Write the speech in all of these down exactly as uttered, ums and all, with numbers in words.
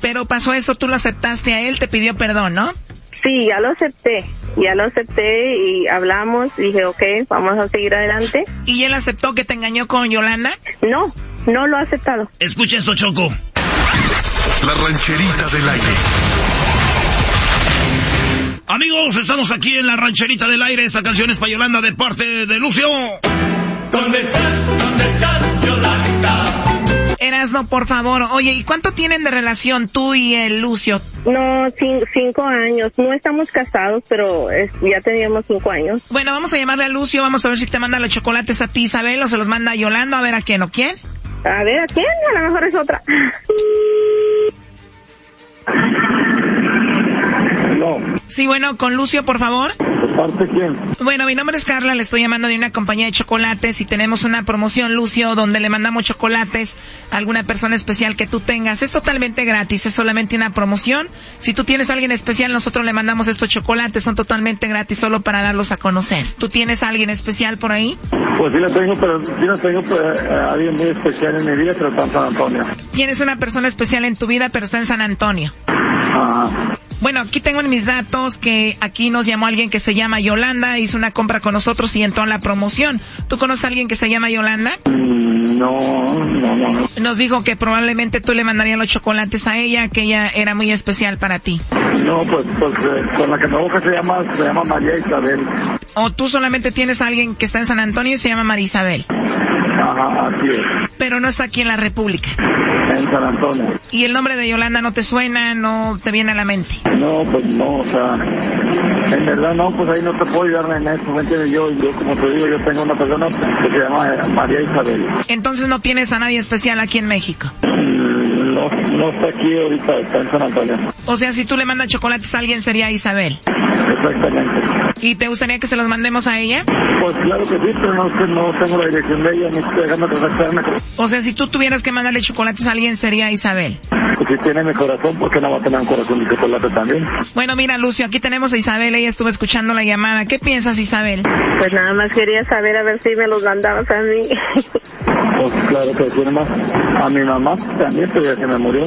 Pero pasó eso, tú lo aceptaste a él, te pidió perdón, ¿no? Sí, ya lo acepté, ya lo acepté y hablamos, dije, ok, vamos a seguir adelante. ¿Y él aceptó que te engañó con Yolanda? No, no lo ha aceptado. Escucha esto, Choco. La rancherita del aire. Amigos, estamos aquí en la rancherita del aire. Esta canción es para Yolanda de parte de Lucio. ¿Dónde estás? ¿Dónde estás, Yolanda? Erasno, por favor. Oye, ¿y cuánto tienen de relación tú y el Lucio? No, cinco, cinco años. No estamos casados, pero es, ya teníamos cinco años. Bueno, vamos a llamarle a Lucio. Vamos a ver si te manda los chocolates a ti, Isabel, o se los manda a Yolanda. A ver a quién o quién. A ver, ¿a quién? A lo mejor es otra. No. Sí, bueno, con Lucio, por favor. ¿De parte quién? Bueno, mi nombre es Carla, le estoy llamando de una compañía de chocolates y tenemos una promoción, Lucio, donde le mandamos chocolates a alguna persona especial que tú tengas. Es totalmente gratis, es solamente una promoción. Si tú tienes a alguien especial, nosotros le mandamos estos chocolates, son totalmente gratis, solo para darlos a conocer. ¿Tú tienes a alguien especial por ahí? Pues sí la tengo, pero sí la tengo pues, a alguien muy especial en mi vida, pero está en San Antonio. Tienes una persona especial en tu vida, pero está en San Antonio. Ajá. Bueno, aquí tengo en mis datos que aquí nos llamó alguien que se llama Yolanda, hizo una compra con nosotros y entró en la promoción. ¿Tú conoces a alguien que se llama Yolanda? Mm, no, no, no. Nos dijo que probablemente tú le mandarías los chocolates a ella, que ella era muy especial para ti. No, pues, pues eh, con la que me busca se llama, se llama María Isabel. ¿O tú solamente tienes a alguien que está en San Antonio y se llama María Isabel? Ajá, así es. Pero no está aquí en la República. En San Antonio. ¿Y el nombre de Yolanda no te suena, no te viene a la mente? No, pues no, o sea, en verdad no, pues ahí no te puedo ayudar en eso, ¿me entiendes? Yo, yo, como te digo, yo tengo una persona que se llama María Isabel. Entonces no tienes a nadie especial aquí en México. No, no está aquí ahorita, está en San Antonio. O sea, si tú le mandas chocolates a alguien sería Isabel. Exactamente. ¿Y te gustaría que se los mandemos a ella? Pues claro que sí, pero no, no tengo la dirección de ella, ni estoy dejando contactarme. O sea, si tú tuvieras que mandarle chocolates a alguien sería Isabel. Pues si tiene mi corazón, ¿por qué no va a tener un corazón de chocolate también? Bueno, mira, Lucio, aquí tenemos a Isabel, ella estuvo escuchando la llamada. ¿Qué piensas, Isabel? Pues nada más quería saber a ver si me los mandabas a mí. Pues claro que tiene más. A mi mamá también, pero ya se me murió.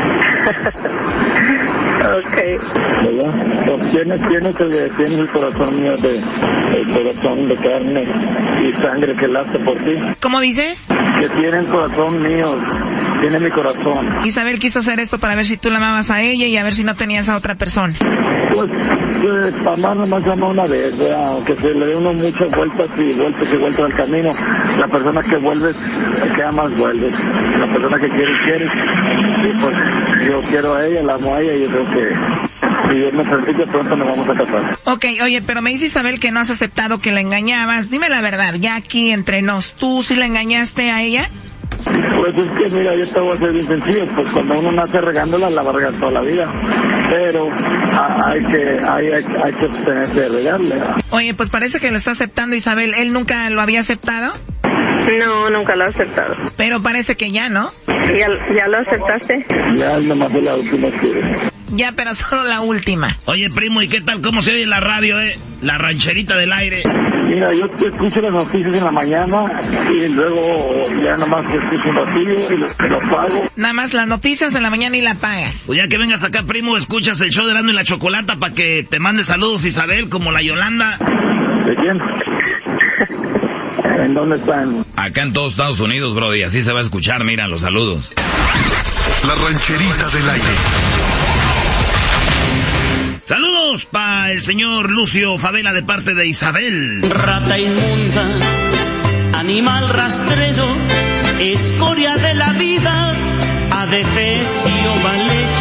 Ok. ¿Verdad? Pues tienes, tienes, el, tienes el corazón mío, de, el corazón de carne y sangre que late por ti. ¿Cómo dices? Que tiene el corazón mío, tiene mi corazón. Isabel quiso hacer esto para ver si tú la amabas a ella y a ver si no tenías a otra persona. Pues, pues mamá nomás llama una vez, ¿verdad? Aunque se le dé uno muchas vueltas y vueltas y vueltas al camino, la persona que vuelve, que amas, vuelve. La persona que quieres, quieres. Y pues yo quiero a ella, la amo a ella y yo creo que si Dios me permite pronto nos vamos a casar. Ok, oye, pero me dice Isabel que no has aceptado que la engañabas. Dime la verdad, ya aquí entre nos, ¿tú sí la engañaste a ella? Pues es que mira, yo te voy a ser bien sencillo, pues cuando uno nace regándola, la va a regar toda la vida. Pero a, hay que hay, hay, hay que abstenerse de regarle. Oye, pues parece que lo está aceptando Isabel. ¿Él nunca lo había aceptado? No, nunca lo he aceptado. Pero parece que ya, ¿no? ¿Ya, ya lo aceptaste? Ya nomás de la última que... Ya, pero solo la última. Oye, primo, ¿y qué tal? ¿Cómo se oye en la radio, eh? La rancherita del aire. Mira, yo te escucho las noticias en la mañana y luego ya nomás te escucho un ratillo y lo, lo pago. Nada más las noticias en la mañana y la pagas. Pues ya que vengas acá, primo, escuchas el show de Erasmo y la Chocolata para que te mande saludos, Isabel, como la Yolanda. ¿De quién? ¿En dónde están? Acá en todos Estados Unidos, brody, así se va a escuchar, mira, los saludos. La rancherita del aire. Saludos para el señor Lucio Favela de parte de Isabel. Rata inmunda, animal rastrero, escoria de la vida, adefesio mal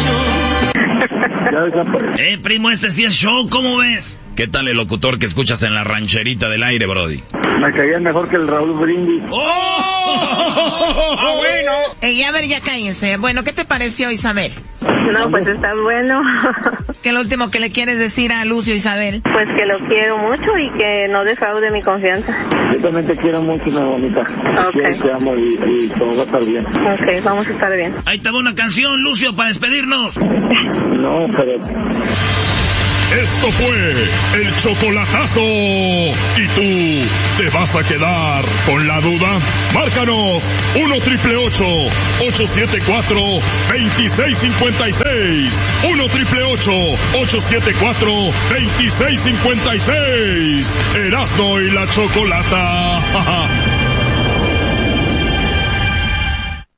hecho. Eh, primo, este sí es show, ¿cómo ves? ¿Qué tal el locutor que escuchas en la rancherita del aire, brody? Me caía mejor que el Raúl Brindis. ¡Oh! ¡Ah, bueno! Ey, a ver, ya cállense. Bueno, ¿qué te pareció, Isabel? No, pues está bueno. ¿Qué es lo último que le quieres decir a Lucio, Isabel? Pues que lo quiero mucho y que no defraude mi confianza. Yo también te quiero mucho, mi bonita. Ok. Yo te amo y, y todo va a estar bien. Ok, vamos a estar bien. Ahí te va una canción, Lucio, para despedirnos. No, pero... Esto fue el chocolatazo. ¿Y tú te vas a quedar con la duda? Márcanos uno triple ocho, ocho siete cuatro, dos seis cinco seis. uno triple ocho, ocho siete cuatro, dos seis cinco seis. Erasmo y la Chocolata.